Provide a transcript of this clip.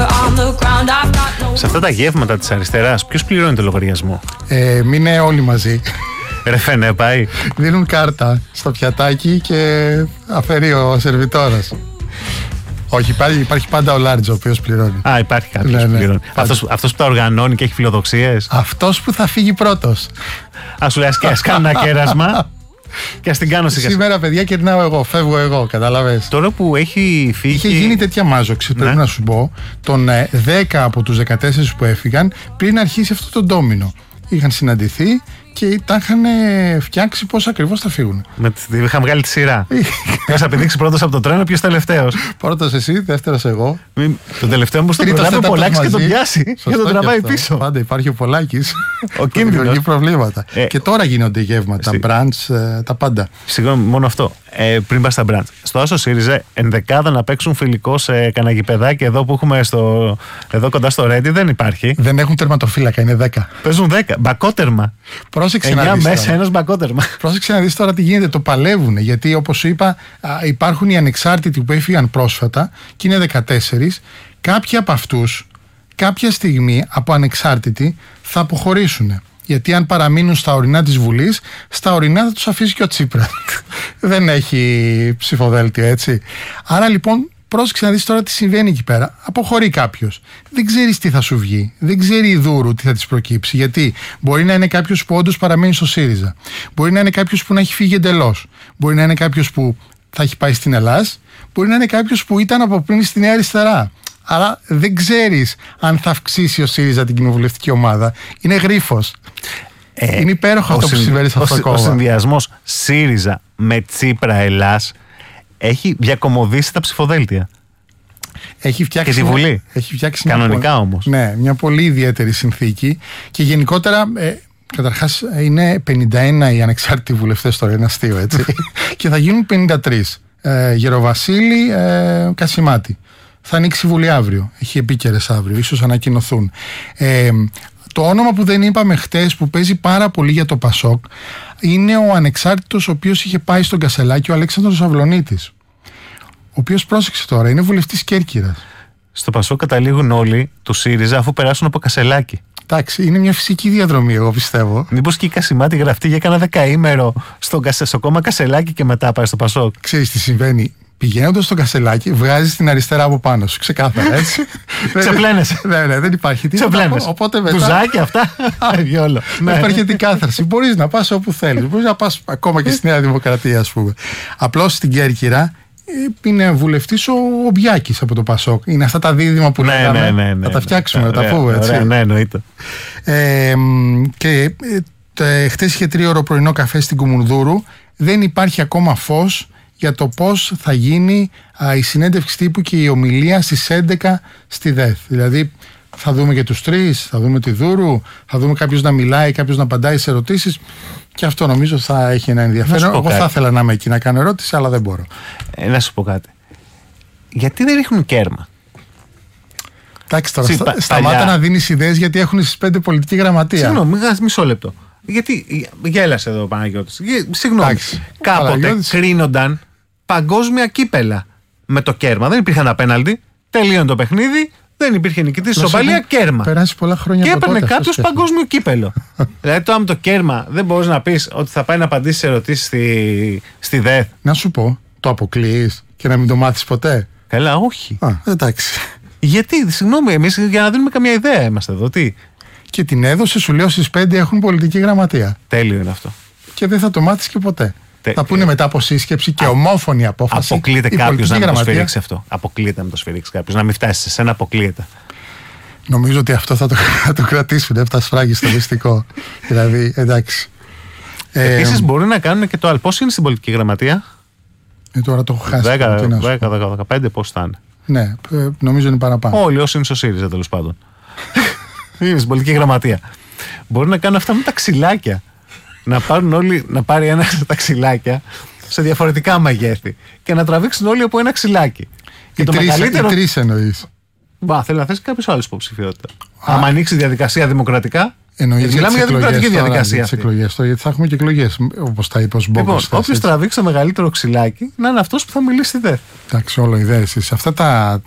Σε αυτά τα γεύματα της αριστεράς, ποιος πληρώνει το λογαριασμό? Μην είναι όλοι μαζί. Ρε φαίνε, πάει. Δίνουν κάρτα στο πιατάκι και αφαιρεί ο σερβιτόρας. Όχι, υπάρχει πάντα ο Λάρτζο ο οποίος πληρώνει. Α, υπάρχει κάποιος που πληρώνει. Αυτός που τα οργανώνει και έχει φιλοδοξίες. Αυτός που θα φύγει πρώτος. Α, σου λέει, ας κάνω ένα κέρασμα και ας την κάνω σιγά. Σήμερα, παιδιά, κερνάω εγώ, φεύγω εγώ, καταλαβες. Τώρα που έχει φύγει. Είχε γίνει τέτοια μάζοξη, πρέπει να σου πω, των 10 από τους 14 που έφυγαν πριν αρχίσει αυτό το ντόμινο. Είχαν συναντηθεί και τα είχαν φτιάξει πώς ακριβώς θα φύγουν. Είχαν βγάλει τη σειρά. Ποιος θα πηδήξει πρώτος από το τρένο, ποιος τελευταίος. Πρώτος εσύ, δεύτερος εγώ. Τον τελευταίο όμως τον προλάβει ο Πολάκης και τον πιάσει και τον τραβάει πίσω. Πάντα υπάρχει ο Πολάκης. Ο κίνδυνος. Δημιουργεί προβλήματα. Και τώρα γίνονται γεύματα, μπραντς, τα πάντα. Συγγνώμη, μόνο αυτό. Πριν πας στα μπραντς. Στο Άσο ΣΥΡΙΖΑ ενδεκάδα να παίξουν φιλικό σε κανένα γηπεδάκι εδώ που έχουμε εδώ κοντά στο Ρέντι δεν υπάρχει. Δεν έχουν τερματοφύλακα, είναι 10. Παίζουν 10. Μπακότερμα. Πρόσεξε να δεις. Μέσα ένας μπακότερμα. Πρόσεξε να δεις τώρα τι γίνεται. Το παλεύουν. Γιατί όπως σου είπα, υπάρχουν οι ανεξάρτητοι που έφυγαν πρόσφατα και είναι 14. Κάποιοι από αυτούς κάποια στιγμή από ανεξάρτητοι θα αποχωρήσουν. Γιατί αν παραμείνουν στα ορεινά της Βουλής, στα ορεινά θα τους αφήσει και ο Τσίπρας. Δεν έχει ψηφοδέλτιο, έτσι. Άρα λοιπόν, πρόσεξε να δεις τώρα τι συμβαίνει εκεί πέρα. Αποχωρεί κάποιος. Δεν ξέρεις τι θα σου βγει. Δεν ξέρει η Δούρου τι θα της προκύψει. Γιατί μπορεί να είναι κάποιος που όντως παραμένει στο ΣΥΡΙΖΑ. Μπορεί να είναι κάποιος που να έχει φύγει εντελώς. Μπορεί να είναι κάποιος που θα έχει πάει στην Ελλάδα. Μπορεί να είναι κάποιος που ήταν από πριν στη Νέα Αριστερά. Αλλά δεν ξέρεις αν θα αυξήσει ο ΣΥΡΙΖΑ την κοινοβουλευτική ομάδα. Είναι γρίφος. Είναι υπέροχο αυτό που συμβαίνει σε αυτό το κόμμα. Ο συνδυασμός ΣΥΡΙΖΑ με Τσίπρα Ελλάς έχει διακομωδήσει τα ψηφοδέλτια. Έχει φτιάξει και τη Βουλή. Έχει φτιάξει κανονικά όμως. Ναι, μια πολύ ιδιαίτερη συνθήκη. Και γενικότερα, καταρχάς, είναι 51 οι ανεξάρτητοι βουλευτές τώρα, είναι αστείο, έτσι. Και θα γίνουν 53. Γεροβασίλη, Κασιμάτη. Θα ανοίξει η Βουλή αύριο. Έχει επίκαιρες αύριο, ίσως ανακοινωθούν. Το όνομα που δεν είπαμε χτες, που παίζει πάρα πολύ για το Πασόκ, είναι ο ανεξάρτητος ο οποίος είχε πάει στον Κασελάκη, ο Αλέξανδρος Αυλωνίτης. Ο οποίος, πρόσεξε τώρα, είναι βουλευτής Κέρκυρας. Στο Πασόκ καταλήγουν όλοι του ΣΥΡΙΖΑ αφού περάσουν από Κασελάκη. Εντάξει, είναι μια φυσική διαδρομή, εγώ πιστεύω. Μήπως και η Κασιμάτη γραφτεί για κάνα δεκαήμερο στο κόμμα Κασελάκη και μετά πάει στο Πασόκ. Ξέρεις τι συμβαίνει. Πηγαίνοντας στο Κασελάκι, βγάζεις την αριστερά από πάνω σου. Ξεκάθαρα, έτσι. Ξεπλένεσαι. Ναι, δεν υπάρχει τι. Οπότε μετά. Τουζάκι αυτά. Δεν υπάρχει την κάθαρση. Μπορείς να πας όπου θέλεις. Μπορείς να πας ακόμα και στη Νέα Δημοκρατία, ας πούμε. Απλώς στην Κέρκυρα είναι βουλευτής ο Μπιάκης από το Πασόκ. Είναι αυτά τα δίδυμα που λέγαμε. Θα τα φτιάξουμε, να τα πούμε, έτσι. Ναι, εννοείται. Και χτες είχε 3ωρο πρωινό καφέ στην Κουμουνδούρου. Δεν υπάρχει ακόμα φως για το πώς θα γίνει η συνέντευξη τύπου και η ομιλία στις 11 στη ΔΕΘ. Δηλαδή θα δούμε και τους τρεις, θα δούμε τη Δούρου, θα δούμε κάποιος να μιλάει, κάποιος να απαντάει σε ερωτήσεις και αυτό νομίζω θα έχει ένα ενδιαφέρον. Εγώ θα ήθελα να είμαι εκεί να κάνω ερώτηση, αλλά δεν μπορώ. Να σου πω κάτι. Γιατί δεν ρίχνουν κέρμα? Εντάξει τώρα, σταμάτα να δίνεις ιδέες γιατί έχουν στις 5 πολιτική γραμματεία. Συγγνώμη, μισό λεπτό. Γιατί γέλασε εδώ ο Παναγιώτης. Συγγνώμη. Κάποτε κρίνονταν παγκόσμια κύπελα με το κέρμα. Δεν υπήρχαν απέναλτι. Τελείωνε το παιχνίδι. Δεν υπήρχε νικητής, ισοπαλία, κέρμα. Περάσει πολλά χρόνια και έπαιρνε κάποιος παγκόσμιο κύπελο. Δηλαδή τώρα με το κέρμα δεν μπορείς να πεις ότι θα πάει να απαντήσει σε ερωτήσεις στη ΔΕΘ. Να σου πω, το αποκλείεις και να μην το μάθεις ποτέ? Καλά, όχι. Εντάξει. Γιατί, συγγνώμη, εμείς για να δίνουμε καμία ιδέα είμαστε εδώ. Τι? Και την έδωσε, σου λέω, στις 5 έχουν πολιτική γραμματεία. Τέλειο είναι αυτό. Και δεν θα το μάθεις και ποτέ. Θα πούνε μετά από σύσκεψη και ομόφωνη απόφαση. Αποκλείεται κάποιος να το σφυρίξει αυτό. Αποκλείεται να το σφυρίξει κάποιος. Να μην φτάσει σε σένα, αποκλείεται. Νομίζω ότι αυτό θα το κρατήσουν. Έφτα σφράγγι στο μυστικό. Δηλαδή, εντάξει. Επίσης μπορεί να κάνουν και το άλλο. Πώς είναι στην πολιτική γραμματεία? Τώρα το έχω χάσει. 10-15, πώς θα είναι? Ναι, νομίζω είναι παραπάνω. Όλοι όσοι είναι στο ΣΥΡΙΖΑ, τέλος πάντων. Είναι στην πολιτική γραμματεία. Μπορεί να κάνουν αυτά με τα ξυλάκια. Να πάρουν όλοι, να πάρει ένα τα ξυλάκια σε διαφορετικά μεγέθη και να τραβήξουν όλοι από ένα ξυλάκι. Οι τρεις εννοείς? Θέλει να θέσει κάποιος άλλος υποψηφιότητα. Αν ανοίξει διαδικασία δημοκρατικά. Εννοείς μιλάμε για δημοκρατική διαδικασία. Εκλογές, γιατί θα έχουμε και εκλογές, όπως τα είπε ο Μπόκος. Λοιπόν, όποιος τραβήξει το μεγαλύτερο ξυλάκι να είναι αυτός που θα μιλήσει στη ΔΕΘ. Εντάξει, όλο ιδέες. Αυτά